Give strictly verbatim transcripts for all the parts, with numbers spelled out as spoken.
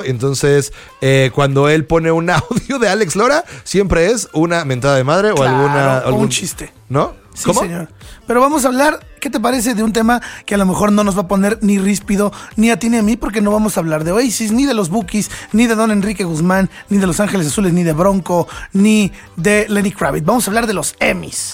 Entonces, eh, cuando él pone un audio de Alex Lora, siempre es una mentada de madre claro, o alguna... O algún un chiste. ¿No? Sí, ¿Cómo? señor. Pero vamos a hablar, ¿qué te parece de un tema que a lo mejor no nos va a poner ni ríspido, ni a ti ni a mí? Porque no vamos a hablar de Oasis, ni de los Bookies, ni de Don Enrique Guzmán, ni de Los Ángeles Azules, ni de Bronco, ni de Lenny Kravitz. Vamos a hablar de los Emmys.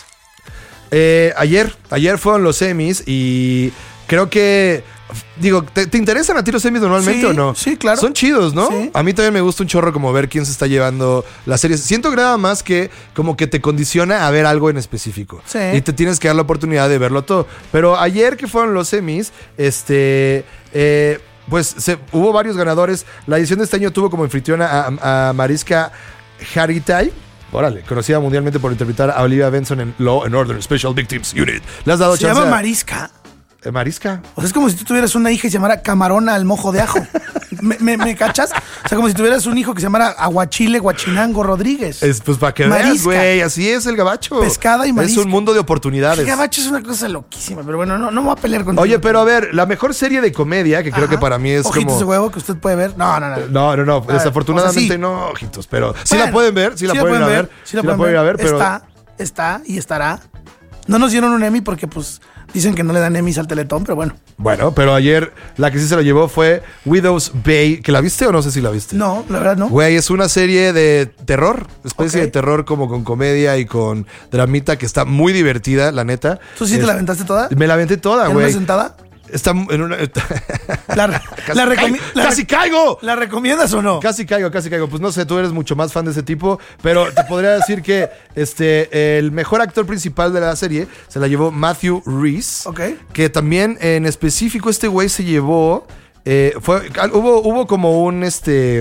Eh, ayer, ayer fueron los Emmys y creo que... Digo, ¿te, ¿te interesan a ti los Emmys normalmente sí, o no? Sí, claro. Son chidos, ¿no? Sí. A mí también me gusta un chorro como ver quién se está llevando las series. Siento que nada más que como que te condiciona a ver algo en específico. Sí. Y te tienes que dar la oportunidad de verlo todo. Pero ayer que fueron los Emmys, este... Eh, pues se, hubo varios ganadores. La edición de este año tuvo como anfitriona a, a Mariska Hargitay. Órale, conocida mundialmente por interpretar a Olivia Benson en Law and Order Special Victims Unit. ¿Le has dado Se chance llama a- Mariska. ¿Eh, Mariska? O sea, es como si tú tuvieras una hija y se llamara Camarona al mojo de ajo. ¿Me, me, me cachas? O sea, como si tuvieras un hijo que se llamara Aguachile Guachinango Rodríguez. Es, pues para que veas, Marisca. güey, así es el gabacho. Pescada y marisca. Es un mundo de oportunidades. El gabacho es una cosa loquísima, pero bueno, no, no me voy a pelear contigo. Oye, pero a ver, la mejor serie de comedia, que creo Ajá. que para mí es Ojitos como... de huevo que usted puede ver. No, no, no. No, no, no, A ver, desafortunadamente o sea, sí. no, ojitos, pero sí Bueno, la pueden ver, sí la pueden ir a ver, sí la pueden ir a ver, pero... Está, está y estará. No nos dieron un Emmy porque, pues, dicen que no le dan Emmys al Teletón, pero bueno. Bueno, pero ayer la que sí se lo llevó fue Widow's Bay, ¿que la viste o no sé si la viste? No, la verdad no. Güey, es una serie de terror, especie Ok. de terror como con comedia y con dramita que está muy divertida, la neta. ¿Tú sí Es- te la aventaste toda? Me la aventé toda, ¿En güey. una sentada? Está en una... ¿La, casi, la recomi- caigo, la ¡Casi re- caigo! ¿La recomiendas o no? Casi caigo, casi caigo. Pues no sé, tú eres mucho más fan de ese tipo, pero te podría decir que este, el mejor actor principal de la serie se la llevó Matthew Rhys. Ok. Que también en específico este güey se llevó... eh, fue, hubo, hubo como un... este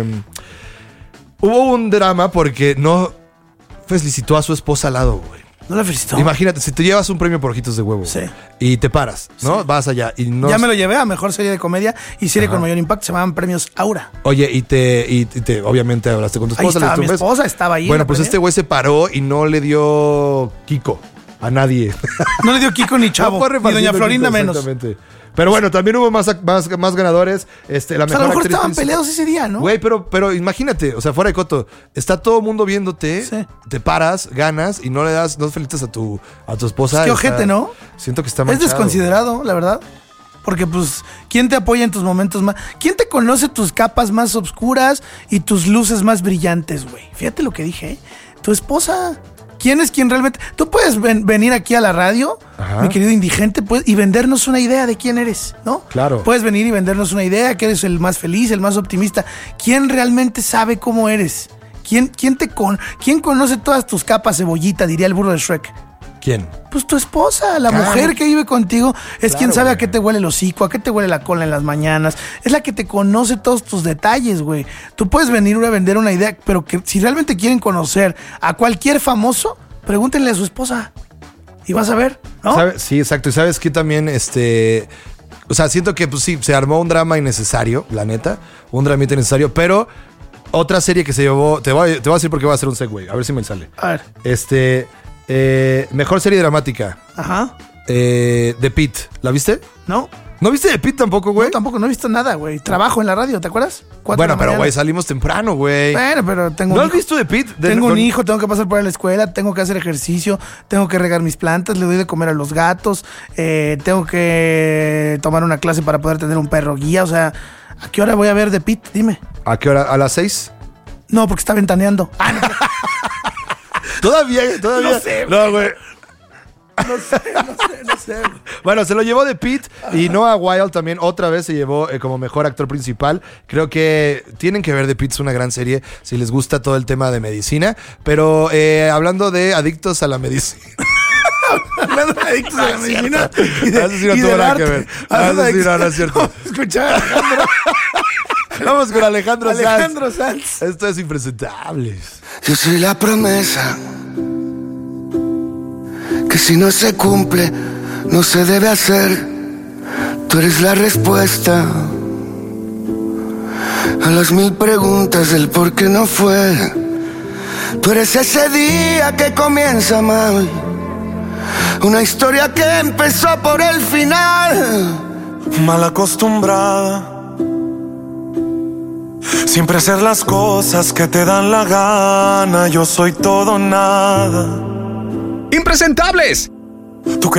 Hubo un drama porque no felicitó a su esposa al lado, güey. ¿No la felicitó? Imagínate, si te llevas un premio por ojitos de huevo Sí. y te paras, ¿no? Sí. Vas allá y no... Ya me lo llevé a mejor serie de comedia y serie Ajá. con mayor impacto. Se llamaban premios Aura. Oye, y te, y te, obviamente hablaste con tu Ahí esposa. le estaba diste mi un beso. esposa, estaba ahí. en Bueno, la pues premiere. este güey se paró y no le dio Kiko a nadie. No le dio Kiko ni Chavo. No fue Ni repartiendo Doña Florinda Kiko, menos. exactamente. Pero bueno, también hubo más, más, más ganadores. Este, la O sea, a mejor lo mejor actriz estaban principal. peleados ese día, ¿no? Güey, pero, pero imagínate, o sea, fuera de coto, está todo el mundo viéndote, Sí. te paras, ganas y no le das, no felicitas a tu, a tu esposa. Qué Está- ojete, ¿no? Siento que está Es manchado. desconsiderado, la verdad. Porque, pues, ¿quién te apoya en tus momentos más? ¿Quién te conoce tus capas más oscuras y tus luces más brillantes, güey? Fíjate lo que dije, ¿eh? Tu esposa. ¿Quién es quien realmente...? Tú puedes ven- venir aquí a la radio, Ajá. mi querido indigente, pues, y vendernos una idea de quién eres, ¿no? Claro. Puedes venir y vendernos una idea, que eres el más feliz, el más optimista. ¿Quién realmente sabe cómo eres? ¿Quién, quién te con, ¿Quién conoce todas tus capas, cebollita, diría el burro de Shrek? ¿Quién? Pues tu esposa, la Claro. mujer que vive contigo, es Claro, quien sabe a güey. qué te huele el hocico, a qué te huele la cola en las mañanas. Es la que te conoce todos tus detalles, güey. Tú puedes venir a vender una idea, pero que si realmente quieren conocer a cualquier famoso, pregúntenle a su esposa. Y vas a ver, ¿no? ¿Sabe? Sí, exacto. Y sabes que también, este... O sea, siento que, pues sí, se armó un drama innecesario, la neta. Un dramita innecesario, pero... Otra serie que se llevó... Te voy, a- te voy a decir porque va a hacer un segue. A ver si me sale. A ver. Este... eh, mejor serie dramática. Ajá. Eh, The Pitt. ¿La viste? ¿No? ¿No viste The Pitt tampoco, güey? No, tampoco, no he visto nada, güey. Trabajo en la radio, ¿te acuerdas? Cuatro de Bueno, la pero mañana. güey, salimos temprano, güey. Bueno, pero tengo ¿No un has hijo. visto The Pitt? De- Tengo un con- hijo, tengo que pasar por la escuela, tengo que hacer ejercicio, tengo que regar mis plantas, le doy de comer a los gatos, eh, tengo que tomar una clase para poder tener un perro guía. O sea, ¿a qué hora voy a ver The Pitt? Dime. ¿A qué hora? ¿A las seis? No, porque está ventaneando. Ah, no, Todavía, todavía. No sé, No, güey. no sé, no sé, no sé. Bueno, se lo llevó The Pitt y Noah Wild también otra vez se llevó eh, como mejor actor principal. Creo que tienen que ver The Pitt, es una gran serie si les gusta todo el tema de medicina. Pero eh, hablando de adictos a la medicina. Hablando de adictos a la medicina y Eso sí no y tuvo del nada arte. que ver. Hablando de Eso sí, no, adictos- no es cierto. Escuchar a Alejandro, Vamos con Alejandro, Alejandro Sanz. Sanz. Esto es impresentable. Yo soy la promesa que si no se cumple no se debe hacer. Tú eres la respuesta a las mil preguntas del por qué no fue. Tú eres ese día que comienza mal, una historia que empezó por el final. Mal acostumbrada, Siempre hacer las cosas que te dan la gana. Yo soy todo nada. ¡Impresentables! Tú que